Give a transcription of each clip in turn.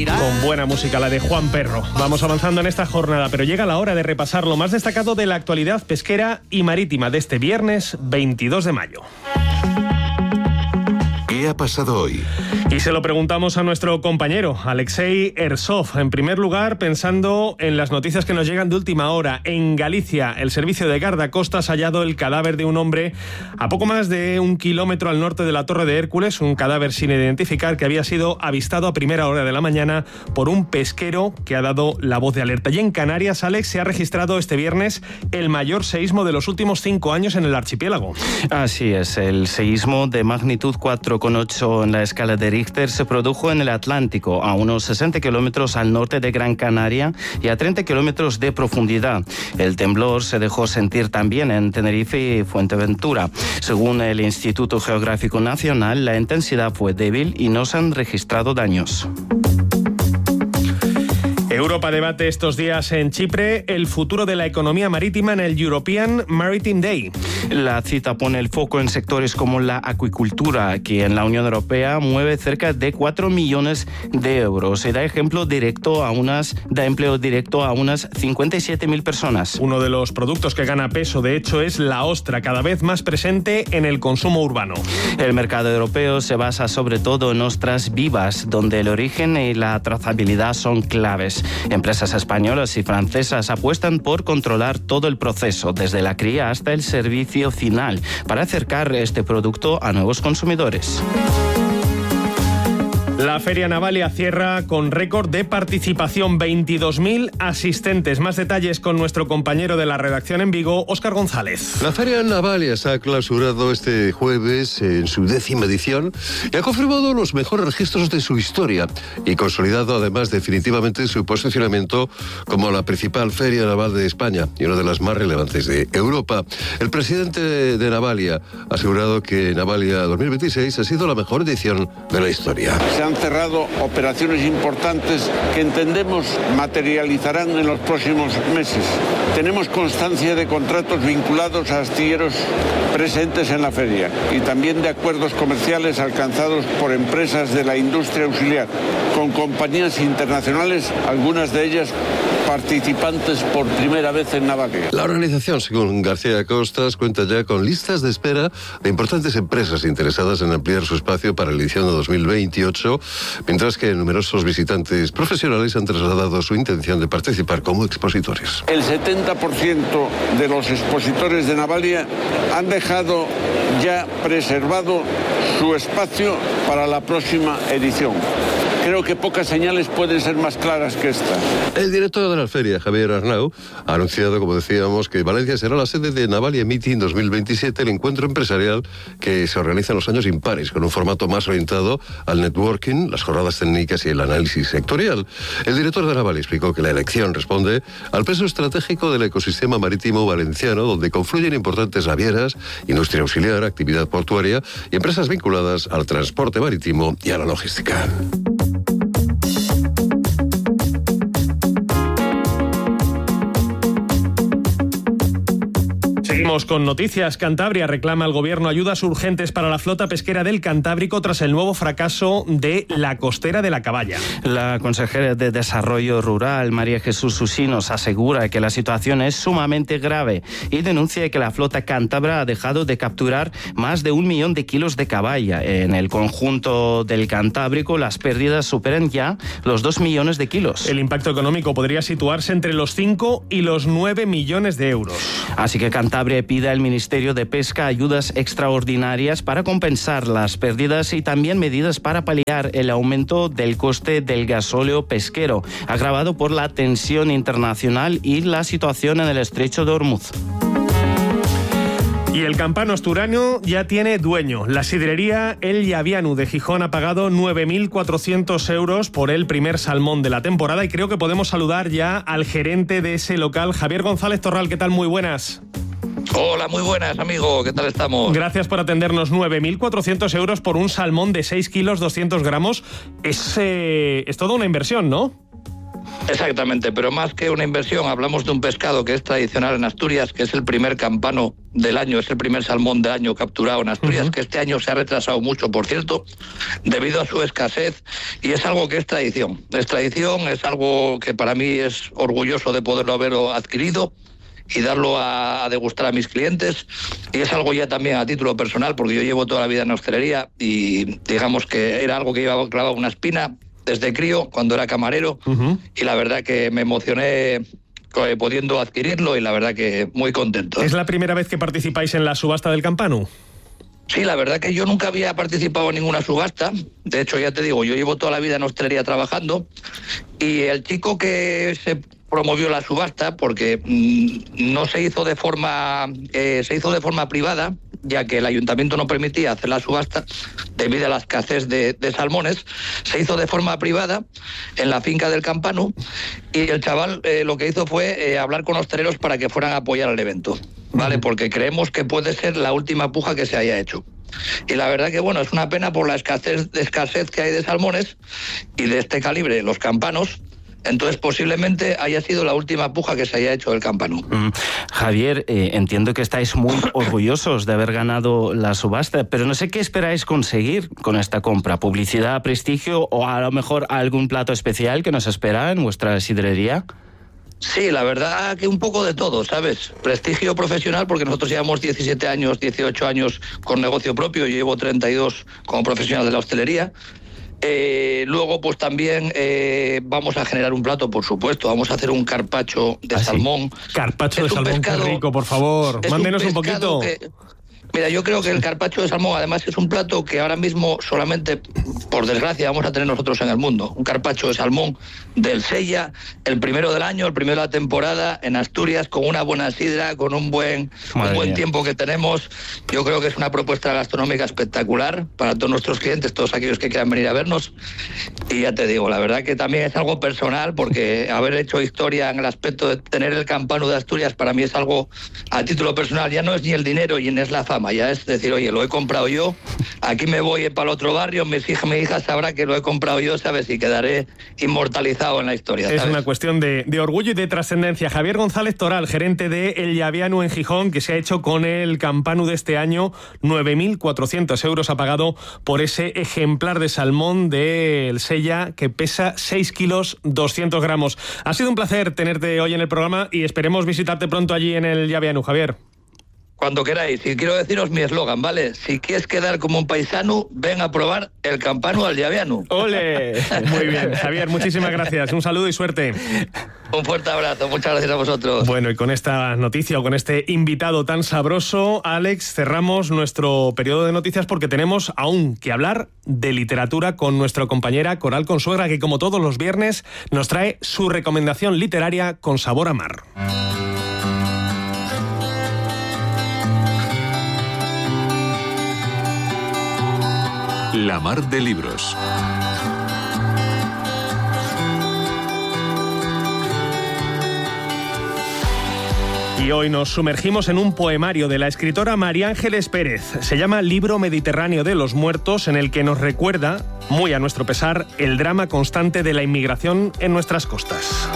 dirán. Con buena música, la de Juan Perro. Vamos avanzando en esta jornada, pero llega la hora de repasar lo más destacado de la actualidad pesquera y marítima de este viernes 22 de mayo. ¿Qué ha pasado hoy? Y se lo preguntamos a nuestro compañero, Alexei Ersov. En primer lugar, pensando en las noticias que nos llegan de última hora. En Galicia, el servicio de guardacostas ha hallado el cadáver de un hombre a poco más de 1 kilómetro al norte de la Torre de Hércules, un cadáver sin identificar que había sido avistado a primera hora de la mañana por un pesquero que ha dado la voz de alerta. Y en Canarias, Alex, se ha registrado este viernes el mayor seísmo de los últimos 5 años en el archipiélago. Así es, el seísmo de magnitud 4,8 en la escala de Richter se produjo en el Atlántico, a unos 60 kilómetros al norte de Gran Canaria y a 30 kilómetros de profundidad. El temblor se dejó sentir también en Tenerife y Fuerteventura. Según el Instituto Geográfico Nacional, la intensidad fue débil y no se han registrado daños. Europa debate estos días en Chipre el futuro de la economía marítima en el European Maritime Day. La cita pone el foco en sectores como la acuicultura, que en la Unión Europea mueve cerca de 4 millones de euros y da empleo directo a unas 57.000 personas. Uno de los productos que gana peso, de hecho, es la ostra, cada vez más presente en el consumo urbano. El mercado europeo se basa sobre todo en ostras vivas, donde el origen y la trazabilidad son claves. Empresas españolas y francesas apuestan por controlar todo el proceso, desde la cría hasta el servicio final, para acercar este producto a nuevos consumidores. La Feria Navalia cierra con récord de participación, 22.000 asistentes. Más detalles con nuestro compañero de la redacción en Vigo, Óscar González. La Feria Navalia se ha clausurado este jueves en su 10ª edición y ha confirmado los mejores registros de su historia y consolidado además definitivamente su posicionamiento como la principal feria naval de España y una de las más relevantes de Europa. El presidente de Navalia ha asegurado que Navalia 2026 ha sido la mejor edición de la historia. Se han cerrado operaciones importantes que entendemos materializarán en los próximos meses. Tenemos constancia de contratos vinculados a astilleros presentes en la feria y también de acuerdos comerciales alcanzados por empresas de la industria auxiliar, con compañías internacionales, algunas de ellas participantes por primera vez en Navalia. La organización, según García Costas, cuenta ya con listas de espera de importantes empresas interesadas en ampliar su espacio para la edición de 2028, mientras que numerosos visitantes profesionales han trasladado su intención de participar como expositores. El 70% de los expositores de Navalia han dejado ya preservado su espacio para la próxima edición. Creo que pocas señales pueden ser más claras que esta. El director de la feria, Javier Arnau, ha anunciado, como decíamos, que Valencia será la sede de Navalia Meeting 2027, el encuentro empresarial que se organiza en los años impares, con un formato más orientado al networking, las jornadas técnicas y el análisis sectorial. El director de Navalia explicó que la elección responde al peso estratégico del ecosistema marítimo valenciano, donde confluyen importantes navieras, industria auxiliar, actividad portuaria y empresas vinculadas al transporte marítimo y a la logística. Seguimos con noticias. Cantabria reclama al gobierno ayudas urgentes para la flota pesquera del Cantábrico tras el nuevo fracaso de la costera de la Caballa. La consejera de Desarrollo Rural, María Jesús Usinos, asegura que la situación es sumamente grave y denuncia que la flota cántabra ha dejado de capturar más de 1 millón de kilos de caballa. En el conjunto del Cantábrico, las pérdidas superan ya los 2 millones de kilos. El impacto económico podría situarse entre los 5 y los 9 millones de euros. Así que Cantabria pide al Ministerio de Pesca ayudas extraordinarias para compensar las pérdidas y también medidas para paliar el aumento del coste del gasóleo pesquero, agravado por la tensión internacional y la situación en el estrecho de Hormuz. Y el campano asturiano ya tiene dueño. La sidrería El Llavianu de Gijón ha pagado 9.400 euros por el primer salmón de la temporada y creo que podemos saludar ya al gerente de ese local, Javier González Torral. ¿Qué tal? Muy buenas. Hola, muy buenas, amigo. ¿Qué tal estamos? Gracias por atendernos. 9.400 euros por un salmón de 6 kilos, 200 gramos. Es toda una inversión, ¿no? Exactamente, pero más que una inversión, hablamos de un pescado que es tradicional en Asturias, que es el primer campano del año, es el primer salmón del año capturado en Asturias, que este año se ha retrasado mucho, por cierto, debido a su escasez, y es algo que es tradición. Es tradición, es algo que para mí es orgulloso de poderlo haber adquirido y darlo a degustar a mis clientes, y es algo ya también a título personal, porque yo llevo toda la vida en hostelería y digamos que era algo que llevaba clavado una espina desde crío, cuando era camarero, y la verdad que me emocioné pudiendo adquirirlo y la verdad que muy contento. ¿Es la primera vez que participáis en la subasta del campano? Sí, la verdad que yo nunca había participado en ninguna subasta. De hecho, ya te digo, yo llevo toda la vida en hostelería trabajando, y el chico que se promovió la subasta, porque no se hizo de forma privada, ya que el ayuntamiento no permitía hacer la subasta debido a la escasez de salmones, se hizo de forma privada en la finca del Campano, y el chaval lo que hizo fue hablar con hosteleros para que fueran a apoyar el evento, ¿vale? Porque creemos que puede ser la última puja que se haya hecho. Y la verdad que, bueno, es una pena por la escasez que hay de salmones y de este calibre, los campanos. Entonces, posiblemente haya sido la última puja que se haya hecho del campano. Javier, entiendo que estáis muy orgullosos de haber ganado la subasta, pero no sé qué esperáis conseguir con esta compra. ¿Publicidad, prestigio o a lo mejor algún plato especial que nos espera en vuestra sidrería? Sí, la verdad que un poco de todo, ¿sabes? Prestigio profesional, porque nosotros llevamos 17 años, 18 años con negocio propio, yo llevo 32 como profesional de la hostelería. Luego, pues también vamos a generar un plato, por supuesto. Vamos a hacer un carpaccio de salmón. Carpaccio de salmón, qué rico, por favor. Mándenos un poquito. Mira, yo creo que el carpaccio de salmón, además, es un plato que ahora mismo solamente, por desgracia, vamos a tener nosotros en el mundo. Un carpaccio de salmón del Sella, el primero del año, el primero de la temporada, en Asturias, con una buena sidra, con un buen tiempo que tenemos. Yo creo que es una propuesta gastronómica espectacular para todos nuestros clientes, todos aquellos que quieran venir a vernos. Y ya te digo, la verdad que también es algo personal, porque haber hecho historia en el aspecto de tener el Campano de Asturias, para mí es algo a título personal. Ya no es ni el dinero y ni es la fama. Ya es decir, oye, lo he comprado yo, aquí me voy para el otro barrio, mi hija sabrá que lo he comprado yo, ¿sabes? Y quedaré inmortalizado en la historia, ¿sabes? Es una cuestión de orgullo y de trascendencia. Javier González Toral, gerente de El Llaviano en Gijón, que se ha hecho con el Campanu de este año, 9.400 euros ha pagado por ese ejemplar de salmón del Sella que pesa 6 kilos 200 gramos. Ha sido un placer tenerte hoy en el programa y esperemos visitarte pronto allí en El Llaviano, Javier. Cuando queráis. Y quiero deciros mi eslogan, ¿vale? Si quieres quedar como un paisano, ven a probar el Campano al Llaviano. ¡Ole! Muy bien, Javier, muchísimas gracias. Un saludo y suerte. Un fuerte abrazo, muchas gracias a vosotros. Bueno, y con esta noticia o con este invitado tan sabroso, Alex, cerramos nuestro periodo de noticias porque tenemos aún que hablar de literatura con nuestra compañera Coral Consuegra, que como todos los viernes nos trae su recomendación literaria con sabor a mar. La mar de libros. Y hoy nos sumergimos en un poemario de la escritora María Ángeles Pérez. Se llama Libro Mediterráneo de los Muertos, en el que nos recuerda, muy a nuestro pesar, el drama constante de la inmigración en nuestras costas.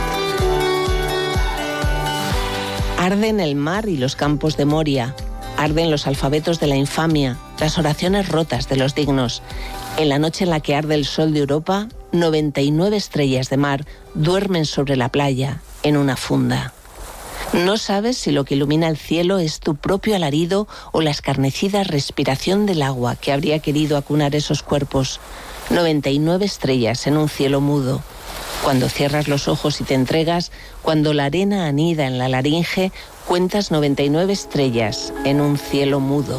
Arden el mar y los campos de Moria. Arden los alfabetos de la infamia, las oraciones rotas de los dignos. En la noche en la que arde el sol de Europa, 99 estrellas de mar duermen sobre la playa, en una funda. No sabes si lo que ilumina el cielo es tu propio alarido o la escarnecida respiración del agua que habría querido acunar esos cuerpos. 99 estrellas en un cielo mudo. Cuando cierras los ojos y te entregas, cuando la arena anida en la laringe, cuentas 99 estrellas en un cielo mudo.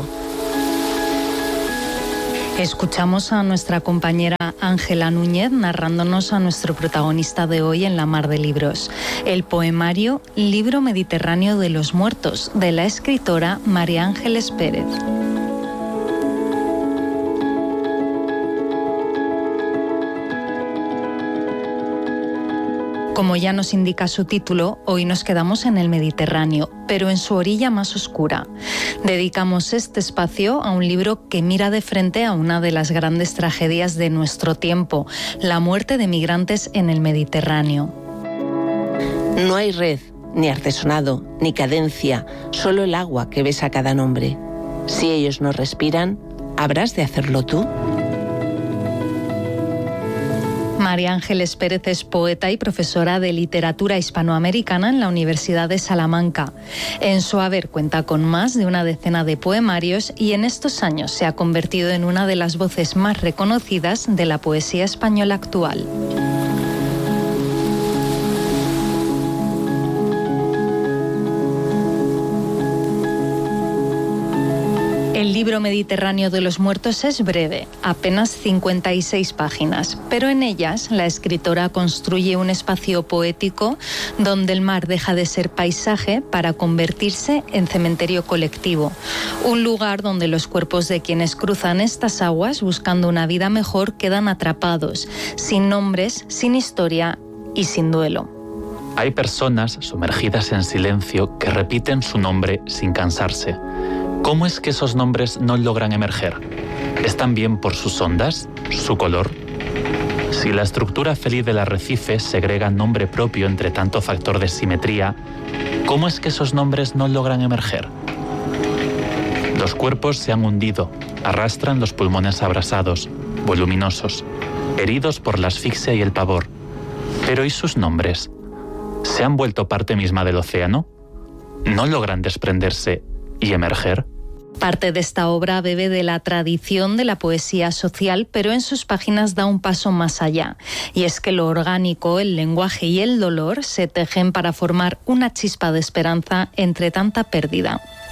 Escuchamos a nuestra compañera Ángela Núñez narrándonos a nuestro protagonista de hoy en La Mar de Libros, el poemario Libro Mediterráneo de los Muertos, de la escritora María Ángeles Pérez. Como ya nos indica su título, hoy nos quedamos en el Mediterráneo, pero en su orilla más oscura. Dedicamos este espacio a un libro que mira de frente a una de las grandes tragedias de nuestro tiempo, la muerte de migrantes en el Mediterráneo. No hay red, ni artesonado, ni cadencia, solo el agua que besa cada nombre. Si ellos no respiran, ¿habrás de hacerlo tú? María Ángeles Pérez es poeta y profesora de literatura hispanoamericana en la Universidad de Salamanca. En su haber cuenta con más de una decena de poemarios y en estos años se ha convertido en una de las voces más reconocidas de la poesía española actual. El libro Mediterráneo de los Muertos es breve, apenas 56 páginas, pero en ellas la escritora construye un espacio poético donde el mar deja de ser paisaje para convertirse en cementerio colectivo, un lugar donde los cuerpos de quienes cruzan estas aguas buscando una vida mejor quedan atrapados, sin nombres, sin historia y sin duelo. Hay personas sumergidas en silencio que repiten su nombre sin cansarse. ¿Cómo es que esos nombres no logran emerger? ¿Es también por sus ondas, su color? Si la estructura feliz del arrecife segrega nombre propio entre tanto factor de simetría, ¿cómo es que esos nombres no logran emerger? Los cuerpos se han hundido, arrastran los pulmones abrasados, voluminosos, heridos por la asfixia y el pavor. Pero ¿y sus nombres? ¿Se han vuelto parte misma del océano? ¿No logran desprenderse y emerger? Parte de esta obra bebe de la tradición de la poesía social, pero en sus páginas da un paso más allá. Y es que lo orgánico, el lenguaje y el dolor se tejen para formar una chispa de esperanza entre tanta pérdida.